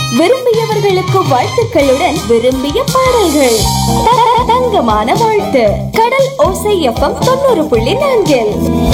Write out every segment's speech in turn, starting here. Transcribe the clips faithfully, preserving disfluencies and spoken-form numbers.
விரும்பியவர்களுக்கு வாழ்த்துக்களுடன் விரும்பிய பாடல்கள். த- தங்கமான வாழ்த்து. கடல் ஓசை எஃப்எம் தொண்ணூறு புள்ளி நான்கில்.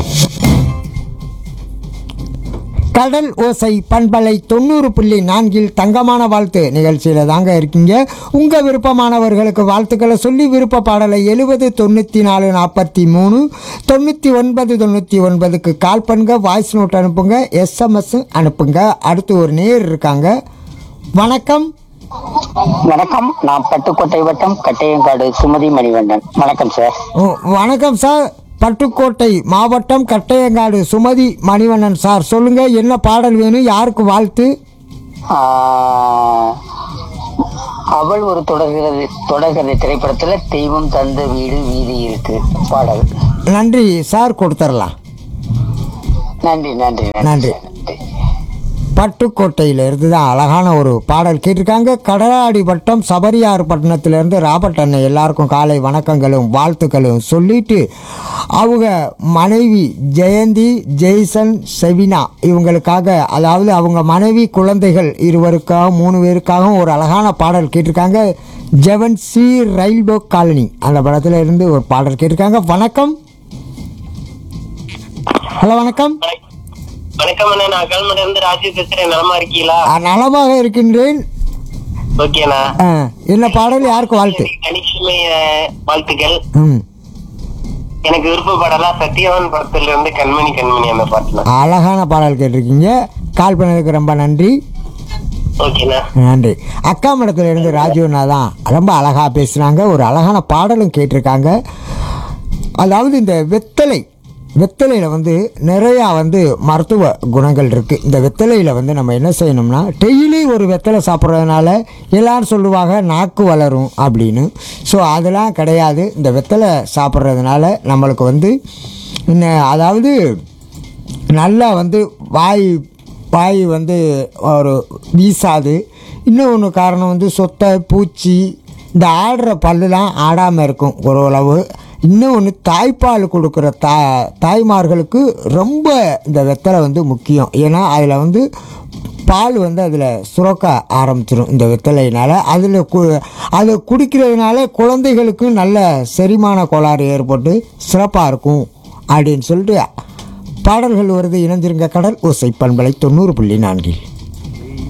கடல் ஓசை பண்பலை தொண்ணூறு புள்ளி நான்கில் தங்கமான வாழ்த்து நிகழ்ச்சியில் தாங்க இருக்கீங்க. உங்கள் விருப்பமானவர்களுக்கு வாழ்த்துக்களை சொல்லி விருப்ப பாடலை எழுபது தொண்ணூற்றி நாலு நாற்பத்தி மூணு தொண்ணூற்றி ஒன்பது தொண்ணூற்றி ஒன்பதுக்கு கால் பண்ணுங்க, வாய்ஸ் நோட் அனுப்புங்க, எஸ்எம்எஸ் அனுப்புங்க. அடுத்து ஒரு நேர் இருக்காங்க. வணக்கம். வணக்கம். நான் பட்டுக்கோட்டை வட்டம் கட்டையங்காடு சுமதி மணிவண்ணன். வணக்கம் சார். ஓ, வணக்கம் சார். பட்டுக்கோட்டை மாவட்டம் கட்டையங்காடு சுமதி மணிவண்ணன் சார், சொல்லுங்க என்ன பாடல் வேணும், யாருக்கு வாழ்த்து? ஆஹ், அவள் ஒரு தொடர்கிறது தொடர்கதை திரைப்படத்துல தெய்வம் தந்த வீடு வீதி இருக்கு பாடல். நன்றி சார், கொடுத்துடலாம். நன்றி நன்றி நன்றி. சார். பட்டுக்கோட்டையிலிருந்து தான் அழகான ஒரு பாடல் கேட்டிருக்காங்க. கடலாடி வட்டம் சபரியார் பட்டணத்திலேருந்து ராபர்ட் அண்ணன் எல்லாருக்கும் காலை வணக்கங்களும் வாழ்த்துக்களும் சொல்லிட்டு அவங்க மனைவி ஜெயந்தி, ஜெய்சன், செவினா இவங்களுக்காக, அதாவது அவங்க மனைவி குழந்தைகள் இருவருக்காக மூணு பேருக்காகவும் ஒரு அழகான பாடல் கேட்டிருக்காங்க. ஜெவன் சி ரயில்வே காலனி அந்த படத்தில் இருந்து ஒரு பாடல் கேட்டிருக்காங்க. வணக்கம். ஹலோ, வணக்கம். வணக்கம் அண்ணா, நான் கல்மண்ட இருந்து ராஜி பேசுறேன். நலமா இருக்கீங்களா? நலமாக இருக்கின்றேன். ஓகேண்ணா. என்ன பாடல், யாருக்கு வாழ்த்து? கனிஷ்மை வாழ்த்துக்கள். ம், எனக்கு விருப்ப பாடலா சத்யவான் படத்துல இருந்து கண்மணி கண்மணி அந்த பாட்டுல. அழகான பாடல் கேட்டிருக்கீங்க. கால் பண்ணதுக்கு ரொம்ப நன்றி. ஓகேண்ணா. நன்றி. அக்கா மடத்துல இருந்து ராஜீவ்னா தான் ரொம்ப அழகா பேசுனாங்க. ஒரு அழகான பாடலும் கேட்டிருக்காங்க. அதாவது இந்த வெத்தலை வெத்தலையில் வந்து நிறையா வந்து மருத்துவ குணங்கள் இருக்குது. இந்த வெத்தலையில் வந்து நம்ம என்ன செய்யணும்னா, டெய்லி ஒரு வெத்தலை சாப்பிட்றதுனால எல்லோரும் சொல்லுவாங்க நாக்கு வளரும் அப்படின்னு. ஸோ அதெல்லாம் கிடையாது. இந்த வெத்தலை சாப்பிட்றதுனால நம்மளுக்கு வந்து இன்னும் அதாவது நல்லா வந்து வாய் வாய் வந்து ஒரு வீசாது. இன்னொன்று காரணம் வந்து சொத்தை, பூச்சி, இந்த ஆடுற பல்லுலாம் ஆடாமல் இருக்கும் ஓரளவு. இன்னொன்று தாய்ப்பால் கொடுக்குற தா தாய்மார்களுக்கு ரொம்ப இந்த வெத்தலை வந்து முக்கியம். ஏன்னா அதில் வந்து பால் வந்து அதில் சுரக்க ஆரம்பிச்சிடும் இந்த வெத்தலையினால். அதில் கு அதை குடிக்கிறதுனால குழந்தைகளுக்கும் நல்ல செரிமான கோளாறு ஏற்பட்டு சிறப்பாக இருக்கும் அப்படின்னு சொல்லிட்டு பாடல்கள் வருது. இணைஞ்சிருங்க. கடல் ஓசை பண்பலை தொண்ணூறு புள்ளி நான்கில்.